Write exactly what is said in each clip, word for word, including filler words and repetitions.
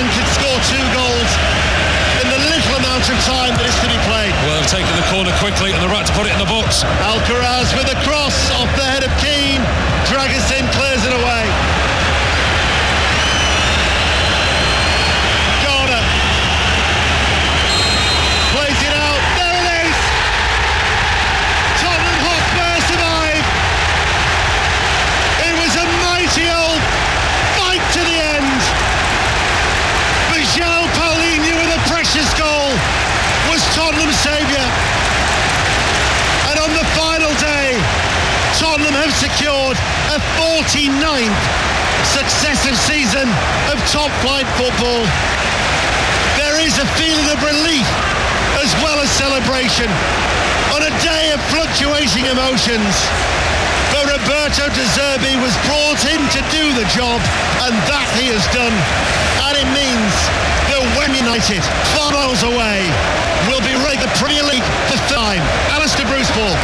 England could score two goals in the little amount of time that is to be played. Well, they've taken the corner quickly and the right to put it in the box. Alcaraz with a cross off the head of Keane. Dragusin clears it away. Garner plays it out. There it is. Tottenham Hotspur survive. It was a mighty old fight to the end. But João Paulinho with a precious goal was Tottenham's saviour. And on the final day, Tottenham have secured a forty-ninth successive season of top-flight football. There is a feeling of relief as well as celebration on a day of fluctuating emotions. But Roberto De Zerbi was brought in to do the job, and that he has done. And it means that Wem United, far miles away, will be ranked the Premier League for time. Alistair Bruce-Ball.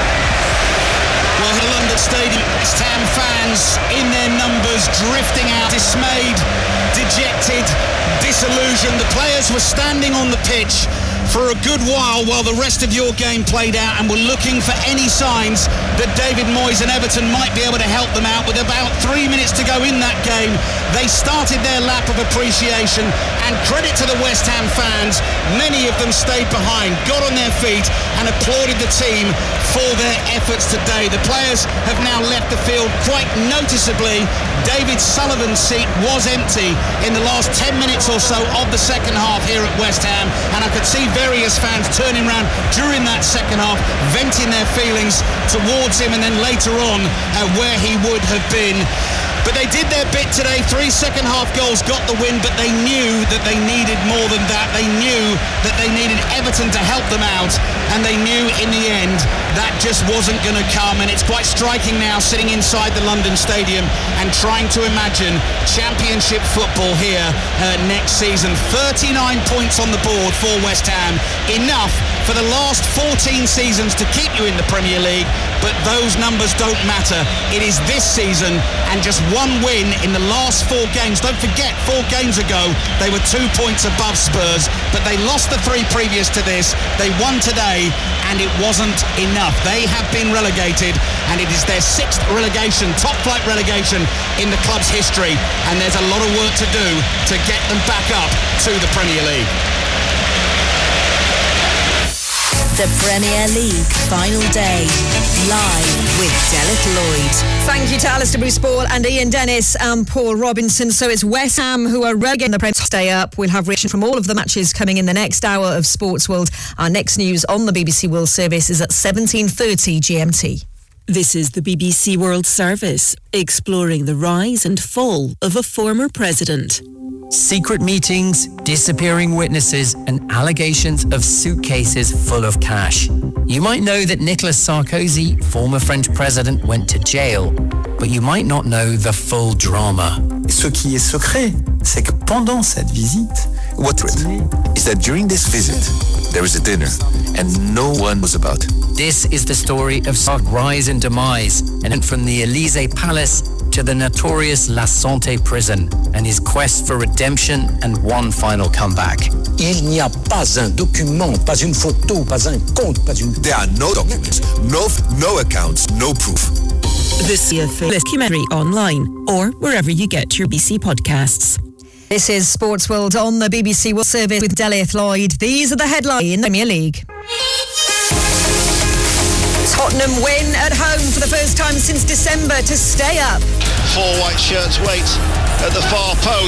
Well, the London Stadium, West Ham fans in their numbers, drifting out, dismayed, dejected, disillusioned. The players were standing on the pitch for a good while while the rest of your game played out and were looking for any signs that David Moyes and Everton might be able to help them out. With about three minutes to go in that game, they started their lap of appreciation, and credit to the West Ham fans, many of them stayed behind, got on their feet and applauded the team for their efforts today. The players have now left the field quite noticeably. David Sullivan's seat was empty in the last ten minutes or so of the second half here at West Ham, and I could see various fans turning around during that second half, venting their feelings towards him, and then later on uh, where he would have been. But they did their bit today. Three second half goals got the win, but they knew that they needed more than that. They knew that they needed Everton to help them out, and they knew in the end that just wasn't going to come. And it's quite striking now, sitting inside the London Stadium and trying to imagine Championship football here uh, next season. thirty-nine points on the board for West Ham, enough for the last fourteen seasons to keep you in the Premier League, but those numbers don't matter. It is this season, and just one win in the last four games. Don't forget, four games ago they were two points above Spurs, but they lost the three previous to this. They won today, and it wasn't enough. They have been relegated, and it is their sixth relegation, top flight relegation in the club's history, and there's a lot of work to do to get them back up to the Premier League. The Premier League final day, live with Delith Lloyd. Thank you to Alistair Bruce-Ball and Ian Dennis and Paul Robinson. So it's West Ham who are relegating the Premier to stay up. We'll have reaction from all of the matches coming in the next hour of Sports World. Our next news on the B B C World Service is at seventeen thirty G M T. This is the B B C World Service, exploring the rise and fall of a former president. Secret meetings, disappearing witnesses, and allegations of suitcases full of cash. You might know that Nicolas Sarkozy, former French president, went to jail, but you might not know the full drama. Ce qui est secret, c'est que pendant cette visite, what is that during this visit, there was a dinner, and no one was about. This is the story of Sarkozy's rise and demise, and from the Élysée Palace to the notorious La Santé prison, and his quest for redemption and one final comeback. Il n'y a pas un document, pas une photo, pas un compte, pas une... There are no documents, no no accounts, no proof. This is a documentary online or wherever you get your B B C podcasts. This is Sports World on the B B C World Service with Delith Lloyd. These are the headlines in the Premier League. Tottenham win at home for the first time since December to stay up. Four white shirts wait at the far post.